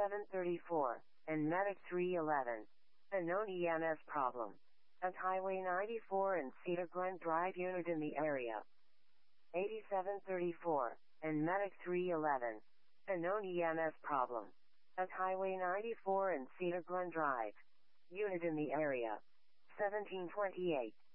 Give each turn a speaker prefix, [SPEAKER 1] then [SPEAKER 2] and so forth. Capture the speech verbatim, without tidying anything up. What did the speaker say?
[SPEAKER 1] eighty-seven thirty-four, and Medic three eleven. A known E M S problem. At Highway ninety-four and Cedar Glen Drive unit in the area. eighty-seven thirty-four, and Medic three eleven. A known E M S problem. At Highway ninety-four and Cedar Glen Drive. Unit in the area. seventeen twenty-eight.